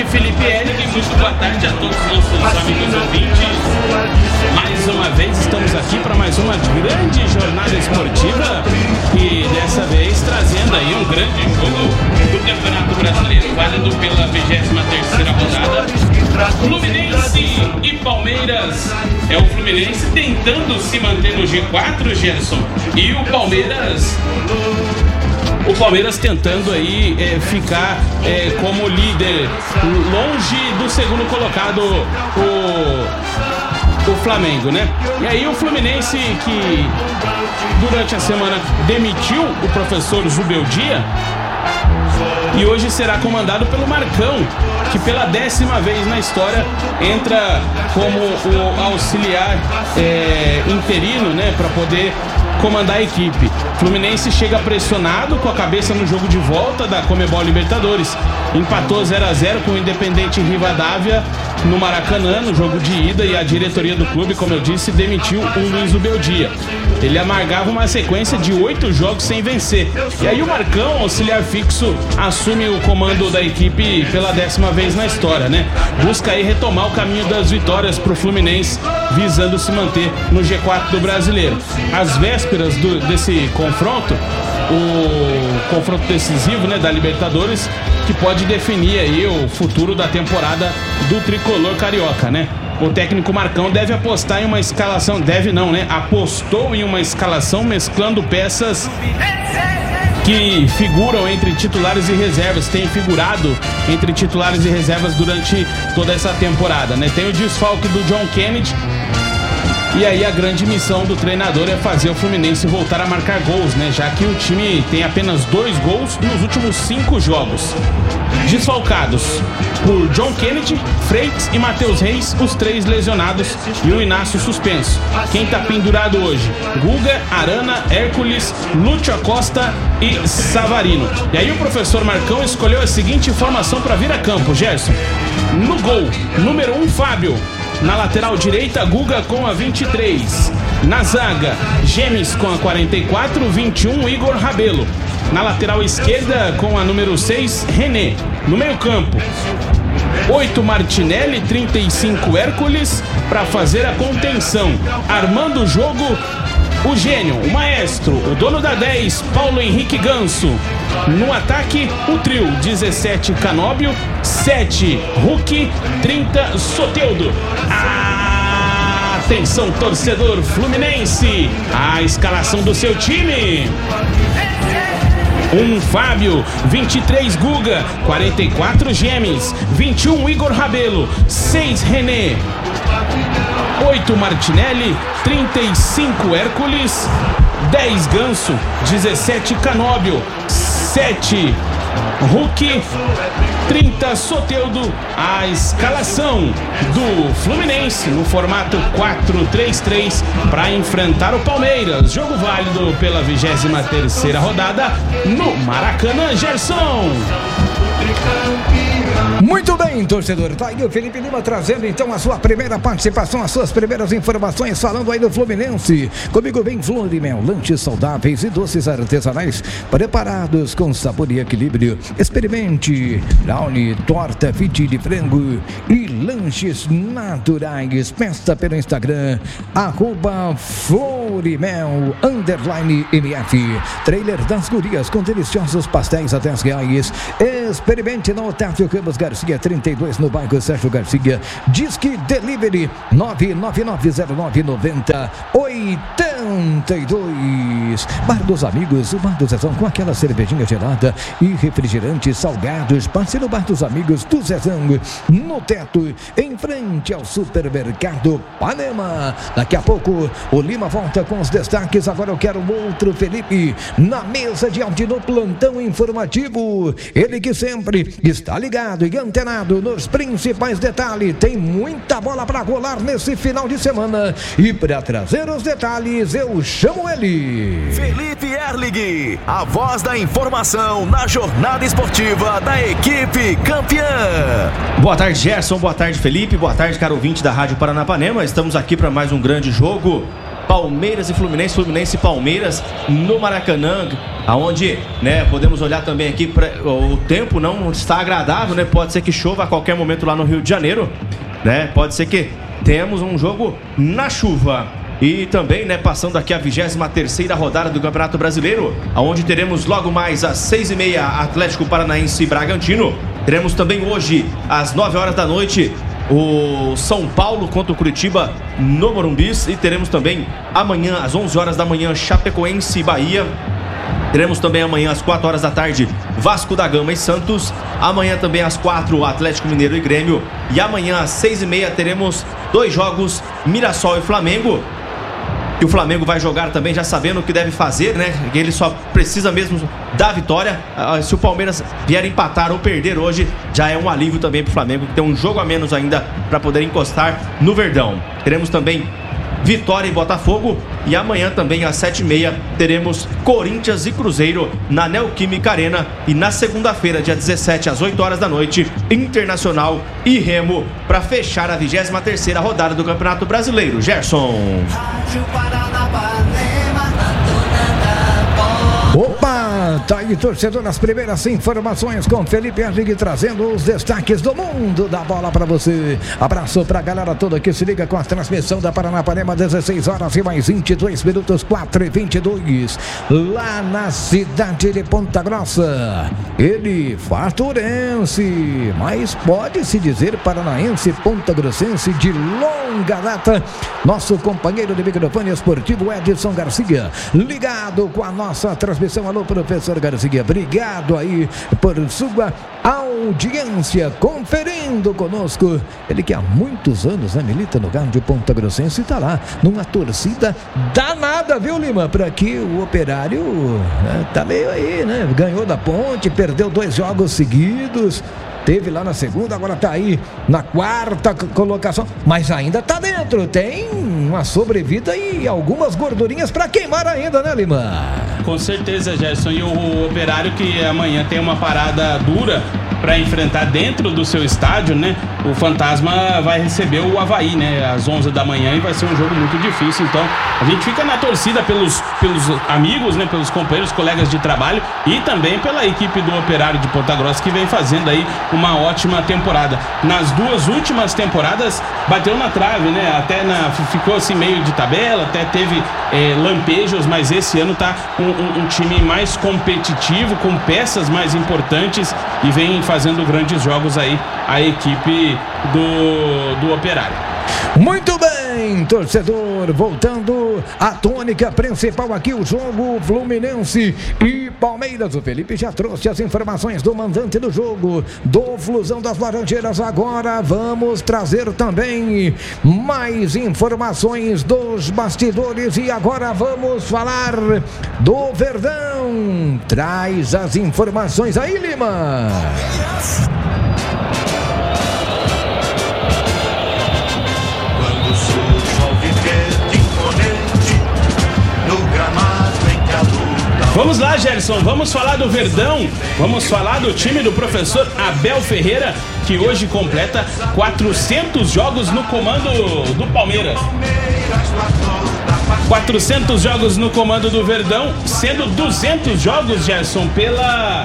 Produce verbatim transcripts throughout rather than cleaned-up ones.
Felipe Erling, muito boa tarde a todos os nossos amigos ouvintes. Mais uma vez estamos aqui para mais uma grande jornada esportiva e dessa vez trazendo aí um grande jogo do Campeonato Brasileiro, válido pela vigésima terceira rodada. Fluminense e Palmeiras. É o Fluminense tentando se manter no G quatro, Gerson, e o Palmeiras... O Palmeiras tentando aí é, ficar é, como líder, longe do segundo colocado, o, o Flamengo, né? E aí o Fluminense, que durante a semana demitiu o professor Zubeldia, e hoje será comandado pelo Marcão, que pela décima vez na história entra como o auxiliar é, interino, né, para poder comandar a equipe. Fluminense chega pressionado, com a cabeça no jogo de volta da Conmebol Libertadores. Empatou zero a zero com o Independente Rivadavia no Maracanã, no jogo de ida, e a diretoria do clube, como eu disse, demitiu o Luiz Zubeldia. Ele amargava uma sequência de oito jogos sem vencer. E aí o Marcão, auxiliar fixo, assume o comando da equipe pela décima vez na história, né? Busca aí retomar o caminho das vitórias pro Fluminense, visando se manter no G quatro do Brasileiro. Às vésperas do, desse confronto, o confronto decisivo, né, da Libertadores, que pode definir aí o futuro da temporada do tricolor carioca, né? O técnico Marcão deve apostar em uma escalação, deve não, né? Apostou em uma escalação mesclando peças que figuram entre titulares e reservas, tem figurado entre titulares e reservas durante toda essa temporada, né? Tem o desfalque do John Kennedy, e aí a grande missão do treinador é fazer o Fluminense voltar a marcar gols, né? Já que o time tem apenas dois gols nos últimos cinco jogos. Desfalcados por John Kennedy, Freitas e Matheus Reis, os três lesionados, e o Inácio suspenso. Quem tá pendurado hoje? Guga, Arana, Hércules, Lúcio Acosta e Savarino. E aí o professor Marcão escolheu a seguinte formação para vir a campo, Gerson. No gol, número um, Fábio. Na lateral direita, Guga com a vinte e três. Na zaga, Gemes com a quarenta e quatro, vinte e um, Igor Rabelo. Na lateral esquerda, com a número seis, René. No meio campo, oito, Martinelli, trinta e cinco, Hércules, para fazer a contenção. Armando o jogo, o gênio, o maestro, o dono da dez, Paulo Henrique Ganso. No ataque, o trio, dezessete, Canóbio, sete, Hulk, trinta, Soteldo. Atenção, torcedor fluminense, a escalação do seu time. um, Fábio, vinte e três, Guga, quarenta e quatro, Gemes, vinte e um, Igor Rabelo, seis, René, oito, Martinelli, trinta e cinco, Hércules, dez, Ganso, dezessete, Canóbio, sete, Hulk, trinta, Soteldo. A escalação do Fluminense no formato quatro três três para enfrentar o Palmeiras. Jogo válido pela vigésima terceira rodada no Maracanã, Gerson. Muito bem, torcedor. Tá aí o Felipe Lima trazendo então a sua primeira participação, as suas primeiras informações, falando aí do Fluminense. Comigo vem Florimel, lanches saudáveis e doces artesanais preparados com sabor e equilíbrio. Experimente brownie, torta, fit de frango e lanches naturais. Peça pelo Instagram, arroba Florimel, underline M F. Trailer das Gurias com deliciosos pastéis a dez reais. Experimente no Otávio Campos Garcia, trinta e dois, no bairro Sérgio Garcia. Disque Delivery nove nove nove zero nove nove zero oito dois. Bar dos Amigos, o Bar do Zezão com aquela cervejinha gelada e refrigerantes salgados. Passe no Bar dos Amigos do Zezão, no teto, em frente ao supermercado Panema. Daqui a pouco o Lima volta com os destaques. Agora eu quero outro Felipe na mesa de áudio, no plantão informativo. Ele que sempre está ligado e antenado nos principais detalhes. Tem muita bola para rolar nesse final de semana. E para trazer os detalhes, eu chamo ele, Felipe Erling, a voz da informação na jornada esportiva da equipe campeã. Boa tarde, Gerson. Boa tarde, Felipe. Boa tarde, caro ouvinte da Rádio Paranapanema. Estamos aqui para mais um grande jogo Palmeiras e Fluminense, Fluminense e Palmeiras no Maracanã, aonde, né, podemos olhar também aqui pra, o tempo não está agradável, né? Pode ser que chova a qualquer momento lá no Rio de Janeiro, né? Pode ser que temos um jogo na chuva. E também, né, passando aqui a vigésima terceira rodada do Campeonato Brasileiro, aonde teremos logo mais às seis e meia Atlético Paranaense e Bragantino. Teremos também hoje às nove horas da noite o São Paulo contra o Curitiba no Morumbi. E teremos também amanhã às onze horas da manhã Chapecoense e Bahia. Teremos também amanhã às quatro horas da tarde Vasco da Gama e Santos. Amanhã também às quatro Atlético Mineiro e Grêmio. E amanhã às seis e meia teremos dois jogos, Mirassol e Flamengo. E o Flamengo vai jogar também já sabendo o que deve fazer, né? Que ele só precisa mesmo da vitória. Se o Palmeiras vier empatar ou perder hoje, já é um alívio também pro Flamengo, que tem um jogo a menos ainda para poder encostar no Verdão. Teremos também Vitória e Botafogo. E amanhã também às sete e meia teremos Corinthians e Cruzeiro na Neoquímica Arena. E na segunda-feira, dia dezessete, às oito horas da noite, Internacional e Remo, para fechar a vigésima terceira rodada do Campeonato Brasileiro. Gerson. Opa, tá aí, torcedor, nas primeiras informações com Felipe Henrique trazendo os destaques do mundo da bola pra você. Abraço pra galera toda que se liga com a transmissão da Paranapanema, dezesseis horas e mais vinte e dois minutos, quatro e vinte e dois, lá na cidade de Ponta Grossa. Ele, farturense, mas pode-se dizer paranaense, ponta-grossense de longa data. Nosso companheiro de microfone esportivo Edson Garcia, ligado com a nossa transmissão. Alô, professor Garcia, obrigado aí por sua audiência, conferindo conosco. Ele que há muitos anos, né, milita no Galo de Ponta Grossense e tá lá numa torcida danada, viu, Lima? Para que o Operário, né, tá meio aí, né? Ganhou da Ponte, perdeu dois jogos seguidos. Teve lá na segunda, agora tá aí na quarta colocação, mas ainda tá dentro, tem uma sobrevida e algumas gordurinhas pra queimar ainda, né, Lima? Com certeza, Gerson, e o Operário que amanhã tem uma parada dura para enfrentar dentro do seu estádio, né? O Fantasma vai receber o Avaí, né? Às onze da manhã, e vai ser um jogo muito difícil. Então, a gente fica na torcida pelos, pelos amigos, né? Pelos companheiros, colegas de trabalho e também pela equipe do Operário de Ponta Grossa, que vem fazendo aí uma ótima temporada. Nas duas últimas temporadas, bateu na trave, né? Até na, ficou assim meio de tabela, até teve é, lampejos, mas esse ano tá um, um, um time mais competitivo, com peças mais importantes, e vem fazendo grandes jogos aí a equipe do, do Operário. Muito bem, torcedor, voltando à tônica principal aqui, o jogo Fluminense e Palmeiras. O Felipe já trouxe as informações do mandante do jogo, do Flusão das Laranjeiras. Agora vamos trazer também mais informações dos bastidores e agora vamos falar do Verdão. Traz as informações aí, Lima. Vamos lá, Gerson, vamos falar do Verdão, vamos falar do time do professor Abel Ferreira, que hoje completa quatrocentos jogos no comando do Palmeiras. quatrocentos jogos no comando do Verdão, sendo duzentos jogos, Gerson, pela...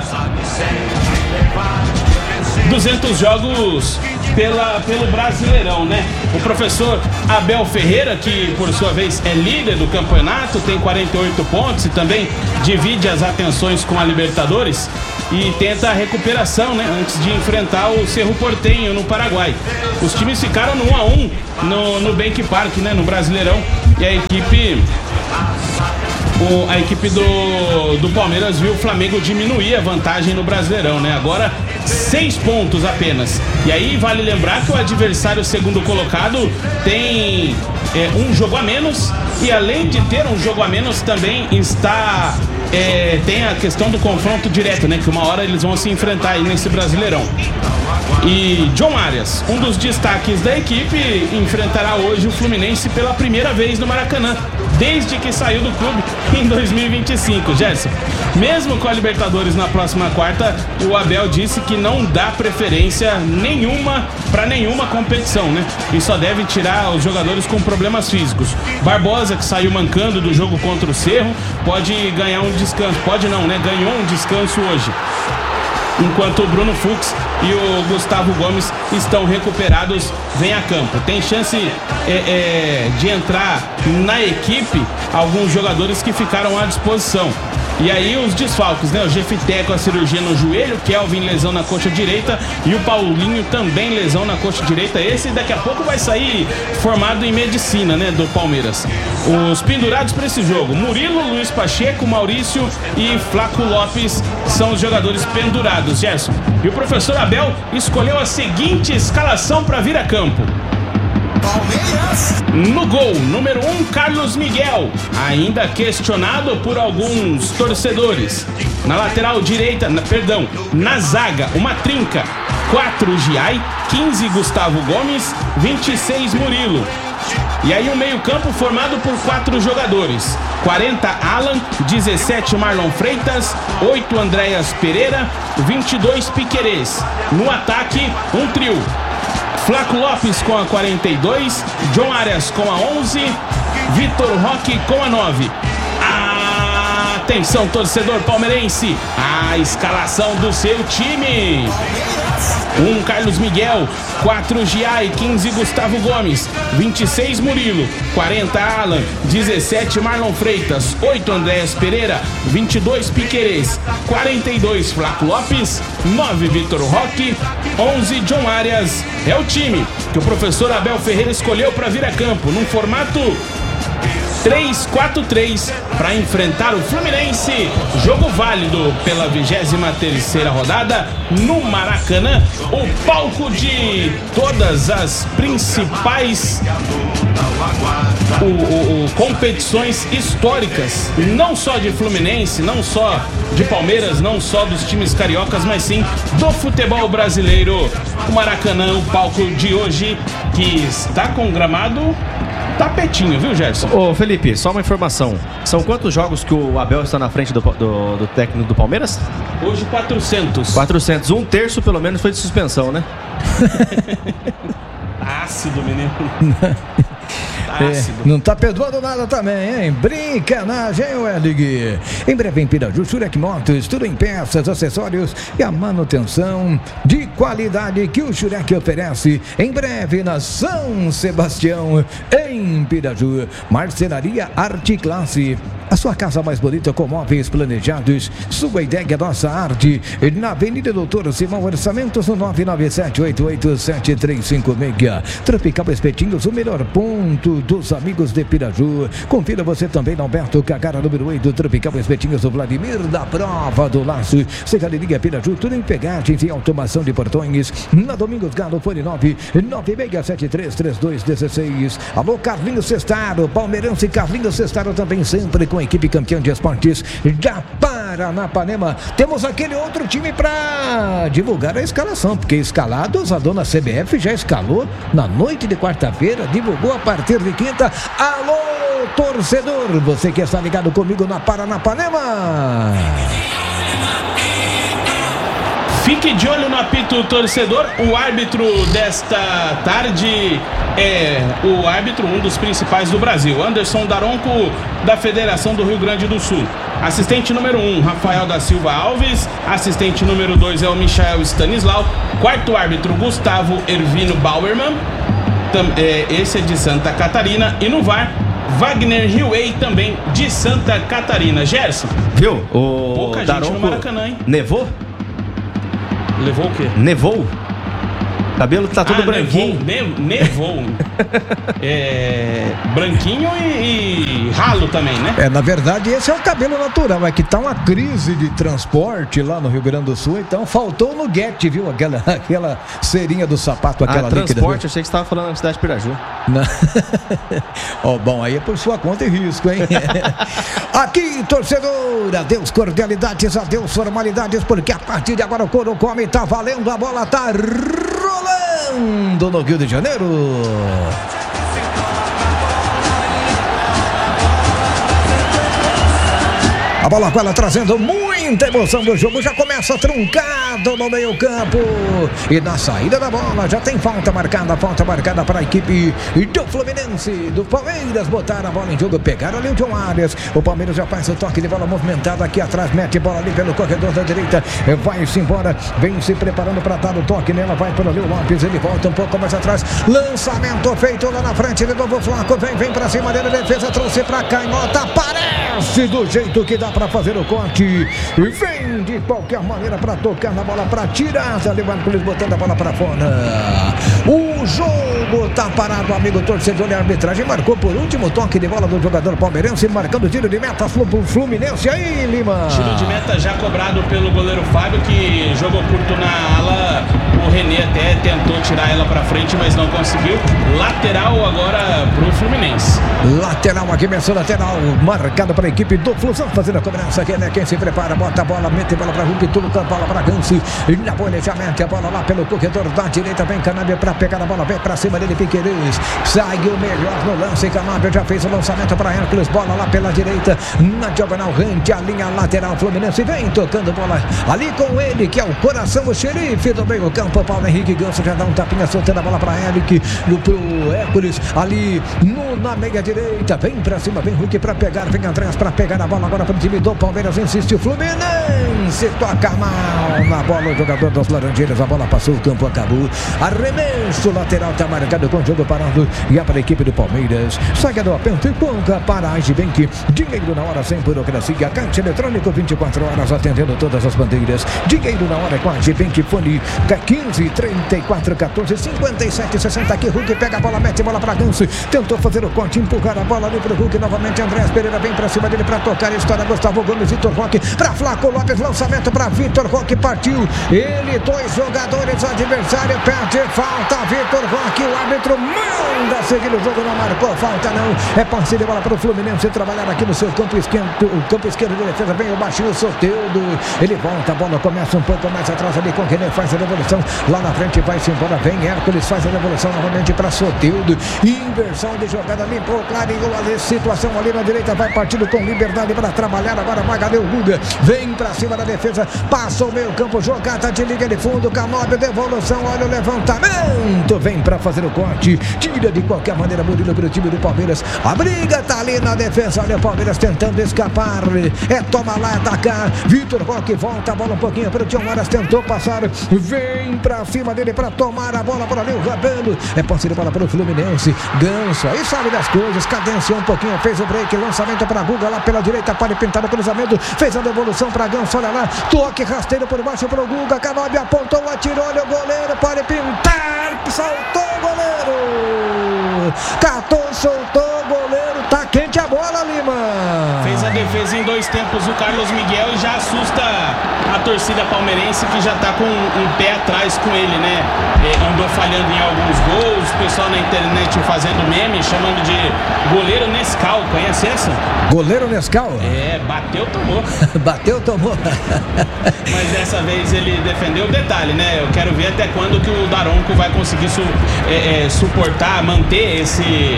duzentos jogos pela, pelo Brasileirão, né? O professor Abel Ferreira, que por sua vez é líder do campeonato, tem quarenta e oito pontos e também divide as atenções com a Libertadores e tenta a recuperação, né? Antes de enfrentar o Cerro Porteño no Paraguai. Os times ficaram no um a um no, no Bank Park, né? No Brasileirão, e a equipe... O, a equipe do, do Palmeiras viu o Flamengo diminuir a vantagem no Brasileirão, né? Agora seis pontos apenas. E aí vale lembrar que o adversário segundo colocado tem é, um jogo a menos, e além de ter um jogo a menos também está é, tem a questão do confronto direto, né? Que uma hora eles vão se enfrentar aí nesse Brasileirão. E John Arias, um dos destaques da equipe, enfrentará hoje o Fluminense pela primeira vez no Maracanã. desde que saiu do clube em dois mil e vinte e cinco. Gerson, mesmo com a Libertadores na próxima quarta, o Abel disse que não dá preferência nenhuma para nenhuma competição, né? E só deve tirar os jogadores com problemas físicos. Barbosa, que saiu mancando do jogo contra o Cerro, pode ganhar um descanso. Pode não, né? Ganhou um descanso hoje. Enquanto o Bruno Fux e o Gustavo Gomes estão recuperados, vem a campo. Tem chance é, é, de entrar na equipe alguns jogadores que ficaram à disposição. E aí os desfalques, né? O Jefité com a cirurgia no joelho, Kelvin lesão na coxa direita e o Paulinho também lesão na coxa direita. Esse daqui a pouco vai sair formado em medicina, né? Do Palmeiras. Os pendurados para esse jogo: Murilo, Luiz Pacheco, Maurício e Flaco Lopes são os jogadores pendurados, Gerson. E o professor Abel escolheu a seguinte escalação para vir a campo. Palmeiras. No gol, número um, Carlos Miguel, ainda questionado por alguns torcedores. Na lateral direita, na, perdão, na zaga, uma trinca: quatro Giai, quinze Gustavo Gomes, vinte e seis Murilo. E aí um meio-campo formado por quatro jogadores: quarenta Alan, dezessete Marlon Freitas, oito Andréas Pereira, vinte e dois Piquerez. No ataque, um trio: Flaco Lopes com a quarenta e dois, John Arias com a onze, Vitor Roque com a nove. Atenção, torcedor palmeirense, a escalação do seu time: um Carlos Miguel, quatro Giai, quinze Gustavo Gomes, vinte e seis Murilo, quarenta Alan, dezessete Marlon Freitas, oito Andréas Pereira, vinte e dois Piquerez, quarenta e dois Flaco Lopes, nove Vitor Roque, onze John Arias. É o time que o professor Abel Ferreira escolheu para vir a campo num formato três quatro três para enfrentar o Fluminense. Jogo válido pela vigésima terceira rodada no Maracanã, o palco de todas as principais o, o, o, competições históricas, não só de Fluminense, não só de Palmeiras, não só dos times cariocas, mas sim do futebol brasileiro. O Maracanã, o palco de hoje, que está com gramado tapetinho, viu, Gerson? Ô, Felipe, só uma informação. São quantos jogos que o Abel está na frente do, do, do técnico do Palmeiras? Hoje, quatrocentos. quatrocentos. Um terço, pelo menos, foi de suspensão, né? Ácido, menino. É, não tá perdoando nada também, hein? Brincanagem, hein, Welig? Em breve em Piraju, Shurek Motos, tudo em peças, acessórios e a manutenção de qualidade que o Shurek oferece. Em breve na São Sebastião, em Piraju. Marcenaria Arte Classe, a sua casa mais bonita com móveis planejados. Sua ideia é nossa arte. Na Avenida Doutor Simão, orçamentos no nove nove sete oito oito sete três cinco seis. Tropical Espetinhos, o melhor ponto dos amigos de Piraju. Confira você também na Alberto Cagara, número oito, Tropical Espetinhos do Vladimir, da Prova do Laço. Secretaria Piraju, tudo em pegagens e automação de portões. Na Domingos Galo, fone nove nove seis sete três três dois um seis. Alô, Carlinhos Sestaro, Palmeirense Carlinhos Sestaro, também sempre com a equipe campeã de esportes da Paranapanema. Temos aquele outro time para divulgar a escalação, porque escalados, a dona C B F já escalou na noite de quarta-feira, divulgou a partir de quinta. Alô, torcedor, você que está ligado comigo na Paranapanema, fique de olho no apito, torcedor. O árbitro desta tarde é o árbitro, um dos principais do Brasil, Anderson Daronco, da Federação do Rio Grande do Sul. Assistente número um, Rafael da Silva Alves. Assistente número dois é o Michael Stanislau. Quarto árbitro, Gustavo Ervino Bauerman. Esse é de Santa Catarina. E no V A R, Wagner Riway, também de Santa Catarina. Gerson, viu? O pouca Daronco gente no Maracanã, hein? Nevou? Levou o quê? Nevou? Cabelo tá todo ah, branquinho. Nevou, nevou. É, branquinho e, e ralo também, né? É, na verdade, esse é o cabelo natural. É que tá uma crise de transporte lá no Rio Grande do Sul, então faltou no Get, viu? Aquela, aquela cerinha do sapato, aquela ah, transporte, eu achei que você estava falando na cidade de Piraju. Oh, bom, aí é por sua conta e risco, hein? Aqui, torcedor, adeus cordialidades, adeus formalidades, porque a partir de agora o Coro Come tá valendo, a bola tá rolando no Rio de Janeiro. A bola com ela trazendo muita emoção do jogo. Já começa truncado no meio campo. E na saída da bola já tem falta marcada. Falta marcada para a equipe do Fluminense. Do Palmeiras botar a bola em jogo. Pegaram ali o John Arias. O Palmeiras já faz o toque de bola movimentada aqui atrás. Mete bola ali pelo corredor da direita. Vai-se embora. Vem se preparando para dar o toque nela. Vai por ali o Lopes. Ele volta um pouco mais atrás. Lançamento feito lá na frente. De novo o Flaco. Vem, vem para cima dele. Defesa trouxe para canhota. Aparece do jeito que dá para fazer o corte e vem de qualquer maneira para tocar na bola, para tirar. Ali o Hércules botando a bola para fora. O jogo tá parado, amigo torcedor, e a arbitragem marcou por último toque de bola do jogador palmeirense, marcando tiro de meta Fluminense. Aí, Lima, tiro de meta já cobrado pelo goleiro Fábio, que jogou curto na ala. O René até tentou tirar ela para frente, mas não conseguiu. Lateral agora pro Fluminense. Lateral aqui, menção lateral marcado para a equipe do Flusão, fazendo a cobrança aqui, né? Quem se prepara, bota a bola, mete a bola para Hulk, tudo campo, bola para Ganso. E na bolha já mete a bola lá pelo corredor da direita. Vem Canabia para pegar a bola, vem para cima dele, Piqueires. Sai o melhor no lance. Canabia já fez o lançamento para Hércules, bola lá pela direita, na diagonal, rente a linha lateral. Fluminense vem tocando bola ali com ele, que é o coração, o xerife do meio campo. Paulo Henrique Ganso já dá um tapinha, soltando a bola para Eric, pro Hércules ali no, na meia direita. Vem para cima, vem Hulk para pegar, vem atrás para pegar a bola agora para o time do Palmeiras. Insiste o Fluminense, toca mal na bola o jogador das Laranjeiras. A bola passou, o campo acabou. Arremesso lateral, tá marcado com o jogo parado. E é para a equipe do Palmeiras. Saga do apento e conca para a Agibank. Dinheiro na hora, sem burocracia. Caixa eletrônico vinte e quatro horas, atendendo todas as bandeiras. Dinheiro na hora com a Agibank. Fone quinze, trinta e quatro, quatorze, cinquenta e sete, sessenta. Aqui Hulk pega a bola, mete a bola para Ganso. Tentou fazer o corte, empurrar a bola ali pro Hulk. Novamente Andrés Pereira vem para cima dele para tocar a história. Gustavo Gomes, Vitor Roque para Flaco Lopes. Lançamento para Vitor Roque, partiu. Ele, dois jogadores adversários, perde falta. Vitor Roque, o árbitro manda seguir o jogo, não marcou falta não. É passe de bola para o Fluminense trabalhar aqui no seu campo esquerdo. O campo esquerdo de defesa, vem o baixinho Soteldo. Ele volta, a bola começa um pouco mais atrás ali com o René, faz a devolução. Lá na frente vai-se embora, vem Hércules, faz a devolução novamente para Soteldo. Inversão de jogada, limpou, clareou a situação ali na direita, vai partindo com liberdade para trabalhar agora. Magadeu Guga, vem para cima da defesa, passa o meio campo, jogada de liga de fundo, Canóbio, devolução, olha o levantamento, vem para fazer o corte, tira de qualquer maneira Murilo para o time do Palmeiras. A briga tá ali na defesa, olha o Palmeiras tentando escapar, é toma lá, atacar. Vitor Roque volta a bola um pouquinho para o Tião Moras, tentou passar, vem para cima dele para tomar a bola para ali o Rabelo, é posse de bola para o Fluminense. Ganso aí sabe das coisas, cadenciou um pouquinho, fez o break, lançamento para Guga lá pela direita, pode pintar o cruzamento, fez a devolução para Ganso, olha lá, toque rasteiro por baixo para o Guga, Canóbio apontou, atirou, olha o goleiro, pode pintar, saltou o goleiro, catou, soltou o goleiro, tá quente a bola, Lima. Fez a defesa em dois tempos o Carlos Miguel e já assusta a torcida palmeirense, que já tá com um pé atrás com ele, né? É, andou falhando em alguns gols, o pessoal na internet fazendo meme, chamando de goleiro Nescau, conhece essa? Goleiro Nescau? É, bateu, tomou. Bateu, tomou. Mas dessa vez ele defendeu. O detalhe, né? Eu quero ver até quando que o Daronco vai conseguir su, é, é, suportar, manter esse...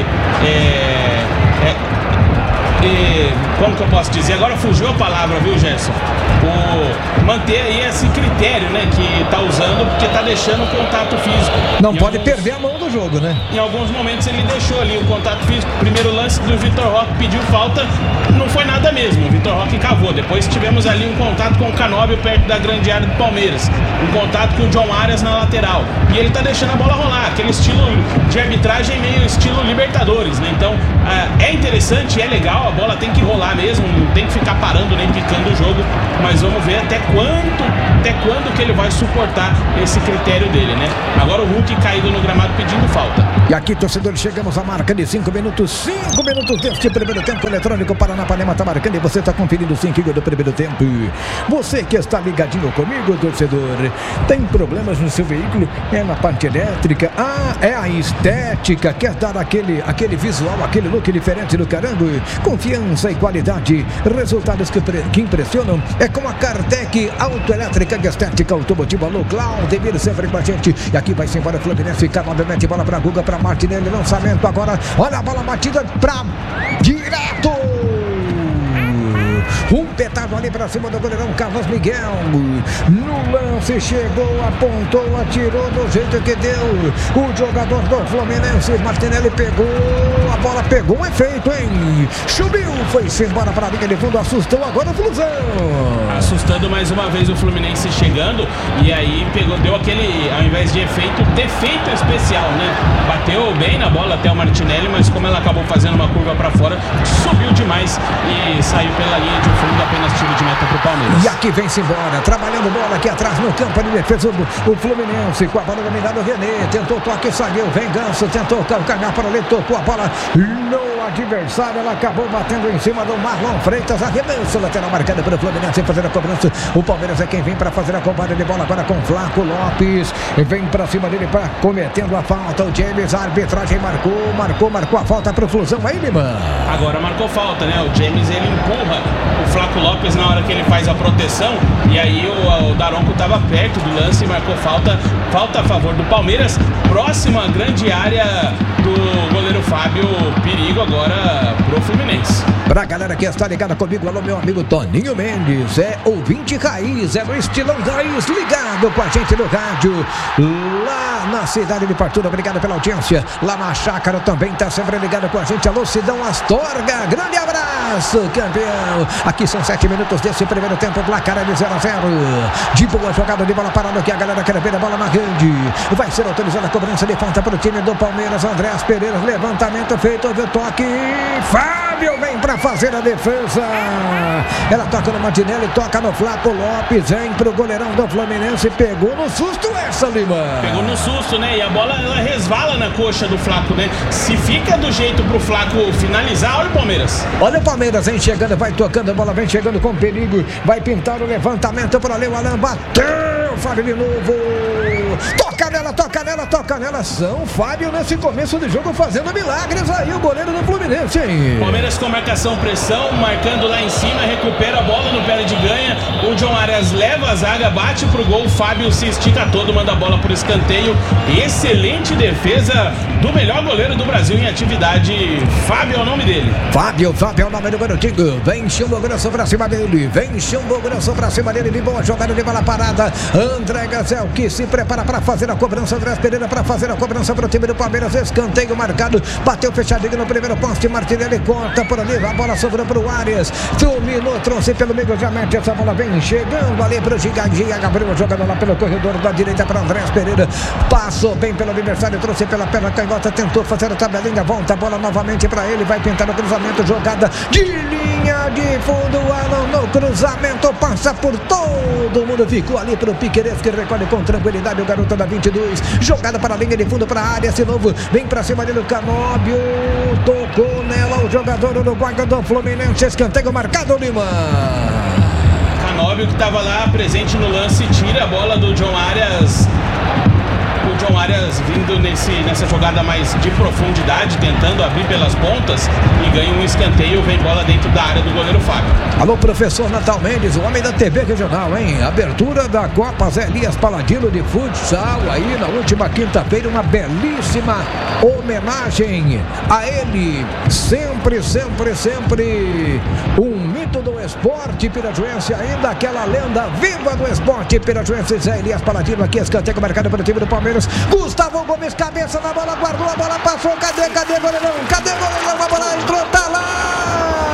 É, é, E, como que eu posso dizer? Agora fugiu a palavra, viu, Gerson? O, manter aí esse critério, né, que tá usando, porque tá deixando o contato físico. Não em pode alguns, perder a mão do jogo, né? Em alguns momentos ele deixou ali o contato físico. Primeiro lance do Vitor Roque, pediu falta, não foi nada mesmo. O Vitor Roque cavou. Depois tivemos ali um contato com o Canóbio perto da grande área do Palmeiras. Um contato com o John Arias na lateral. E ele tá deixando a bola rolar. Aquele estilo de arbitragem meio estilo Libertadores, né? Então, é interessante, é legal. A bola tem que rolar mesmo, não tem que ficar parando nem picando o jogo, mas vamos ver até quanto, até quando que ele vai suportar esse critério dele, né? Agora o Hulk caído no gramado pedindo falta. E aqui, torcedores, chegamos à marca de cinco minutos, cinco minutos deste primeiro tempo. Eletrônico Paranapanema tá marcando e você tá conferindo o cinco do primeiro tempo. Você que está ligadinho comigo, torcedor, tem problemas no seu veículo? É na parte elétrica? Ah, é a estética, quer dar aquele, aquele visual, aquele look diferente do caramba? Confiança e qualidade, resultados que, que impressionam, é com a Kartec Autoelétrica de Estética Automotiva. Alô, Claudemir sempre com a gente. E aqui vai-se embora Fluminense, novamente bola para Guga, para Martinelli, lançamento agora, olha a bola batida para direto. Um petardo ali pra cima do goleirão Carlos Miguel. No lance chegou, apontou, atirou do jeito que deu. O jogador do Fluminense, Martinelli, pegou. A bola pegou um efeito, hein? Subiu, foi-se embora para a linha de fundo, assustou agora o Flusão. Assustando mais uma vez o Fluminense chegando. E aí pegou, deu aquele, ao invés de efeito, defeito especial, né? Bateu bem na bola até o Martinelli, mas como ela acabou fazendo uma curva para fora, subiu demais e saiu pela linha de fundo, apenas tiro de meta pro Palmeiras. E aqui vem-se embora, trabalhando bola aqui atrás no campo de defesa do o Fluminense, com a bola dominada o René, tentou toque, saiu, vem Ganso, tentou calcanhar para ali, tocou a bola no adversário, ela acabou batendo em cima do Marlon Freitas, arremesso lateral marcado pelo Fluminense, fazer a cobrança. O Palmeiras é quem vem para fazer a combate de bola agora com Flaco Lopes, vem para cima dele para cometendo a falta. O James, a arbitragem marcou, marcou, marcou a falta para o Flusão aí, Lima. Agora marcou falta, né? O James, ele empurra o Flaco Lopes na hora que ele faz a proteção, e aí o, o Daronco estava perto do lance e marcou falta, falta a favor do Palmeiras, próxima grande área do goleiro Fábio, perigo agora pro Fluminense. Pra galera que está ligada comigo, alô meu amigo Toninho Mendes, é ouvinte raiz, é no estilão raiz, ligado com a gente no rádio, lá na cidade de Patrulha, obrigado pela audiência, lá na Chácara também tá sempre ligado com a gente, alô Sidão Astorga, grande abraço, campeão. Aqui são sete minutos desse primeiro tempo, placar é de zero a zero, de boa jogada de bola parada aqui, a galera quer ver a bola na rede, vai ser autorizada a cobrança de falta pro time do Palmeiras. Andrés Pereira, levantamento feito, do toque, Fábio vem pra fazer a defesa, ela toca no Martinelli, toca no Flaco Lopes, vem pro goleirão do Fluminense, pegou no susto essa, Lima. Pegou no susto, né? E a bola ela resvala na coxa do Flaco, né? Se fica do jeito pro Flaco finalizar, olha o Palmeiras. Olha o Palmeiras, vem chegando, vai tocando a bola, vem chegando com perigo, vai pintar o levantamento por ali, o Alan bateu, Fábio de novo, toca nela, toca nela, toca nela, São Fábio nesse começo de jogo fazendo milagres aí, o goleiro do Fluminense, hein? Palmeiras com marcação, pressão, marcando lá em cima, recupera a bola no pé de ganha, o John Arias leva a zaga, bate pro gol, o Fábio se estica todo, manda a bola pro escanteio, excelente defesa do melhor goleiro do Brasil em atividade, Fábio é o nome dele. Fábio, Fábio é o nome do garotinho, vem chumbo grosso pra cima dele, vem chumbo grosso pra cima dele, de boa jogada de bola parada, André Gazel que se prepara pra fazer a cobrança, André Pereira pra fazer a cobrança pro time do Palmeiras, escanteio marcado, bateu fechadinho no primeiro poste, Martinelli corta por ali, a bola sobrou pro Arias, dominou, trouxe pelo meio, já mete essa bola, vem chegando ali pro Gigadinha, Gabriel jogando lá pelo corredor da direita para André Pereira, passou bem pelo adversário, trouxe pela perna canhota, tentou fazer a tabelinha, volta a bola novamente para ele, vai pintar o cruzamento, jogada de linha de fundo, Alan no cruzamento, passa por todo mundo, ficou ali pro Piqueires que recolhe com tranquilidade o garoto da vinte e dois, jogada para a linha de fundo para a área, de novo, vem para cima dele o Canóbio, tocou nela o jogador uruguaio do Fluminense, escanteio marcado, Lima. Canóbio que estava lá presente no lance, tira a bola do John Arias. O John Arias vindo nesse, nessa jogada mais de profundidade, tentando abrir pelas pontas e ganha um escanteio, vem bola dentro da área do goleiro Fábio. Alô, professor Natal Mendes, o homem da T V regional, hein? Abertura da Copa Zé Elias Paladino de futsal aí na última quinta-feira, uma belíssima homenagem a ele, sempre, sempre, sempre um mito do esporte pirajuense, ainda aquela lenda viva do esporte pirajuense, Zé Elias Paladino, aqui escanteio marcado pelo time do Palmeiras, Gustavo Gomes, cabeça na bola, guardou a bola, passou, cadê, cadê, goleirão, cadê, goleirão, a bola entrou, tá lá!